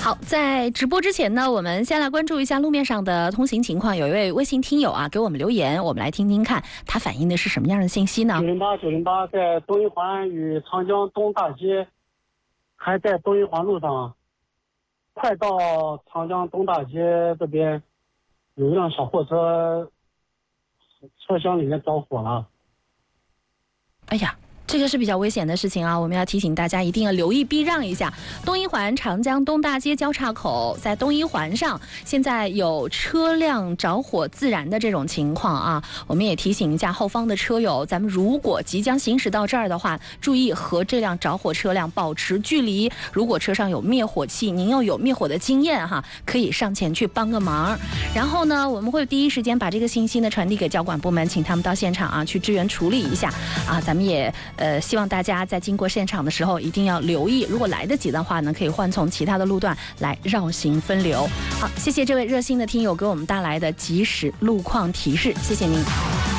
好，在直播之前呢，我们先来关注一下路面上的通行情况。有一位微信听友啊给我们留言，我们来听听看他反映的是什么样的信息呢 ？908在东一环与长江东大街，还在东一环路上，快到长江东大街这边，有一辆小货车车厢里面着火了。 哎呀，这个是比较危险的事情啊，我们要提醒大家一定要留意避让一下。东一环长江东大街交叉口，在东一环上现在有车辆着火自燃的这种情况啊，我们也提醒一下后方的车友，咱们如果即将行驶到这儿的话，注意和这辆着火车辆保持距离。如果车上有灭火器，您又有灭火的经验哈，可以上前去帮个忙。然后呢，我们会第一时间把这个信息呢传递给交管部门，请他们到现场啊去支援处理一下啊。咱们也希望大家在经过现场的时候一定要留意，如果来得及的话呢，可以换从其他的路段来绕行分流。好，谢谢这位热心的听友给我们带来的及时路况提示，谢谢您。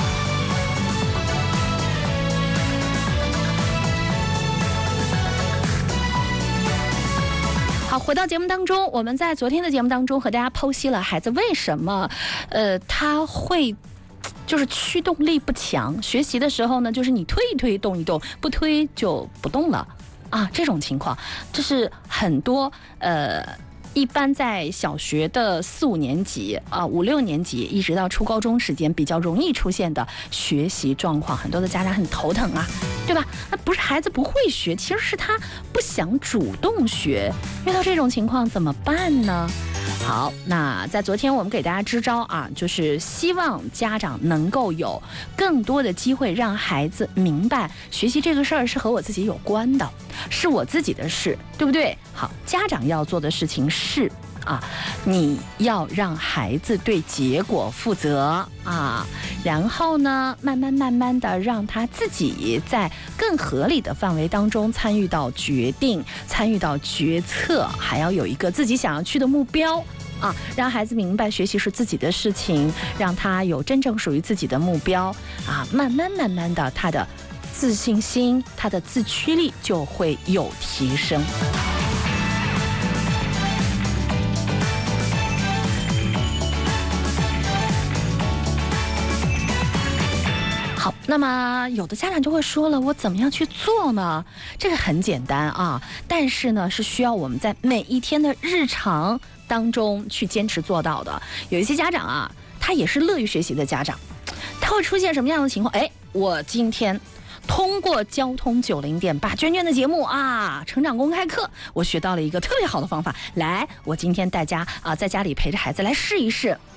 好，回到节目当中，我们在昨天的节目当中和大家剖析了孩子为什么，他会就是驱动力不强，学习的时候呢，就是你推一推，动一动，不推就不动了啊，这种情况，这是很多一般在小学的4、5年级啊，5、6年级一直到初高中时间比较容易出现的学习状况，很多的家长很头疼啊，对吧？那不是孩子不会学，其实是他不想主动学。遇到这种情况怎么办呢？好，那在昨天我们给大家支招啊，就是希望家长能够有更多的机会让孩子明白，学习这个事儿是和我自己有关的，是我自己的事，对不对？好，家长要做的事情是啊，你要让孩子对结果负责啊，然后呢，慢慢的让他自己在更合理的范围当中参与到决定，参与到决策，还要有一个自己想要去的目标啊，让孩子明白学习是自己的事情，让他有真正属于自己的目标啊，慢慢的，他的自信心，他的自驱力就会有提升。好，那么有的家长就会说了，我怎么样去做呢？这个很简单啊，但是呢，是需要我们在每一天的日常当中去坚持做到的。有一些家长啊，他也是乐于学习的家长，他会出现什么样的情况？哎，我今天通过交通90.8娟娟的节目啊，成长公开课，我学到了一个特别好的方法。来，我今天带家啊，在家里陪着孩子来试一试。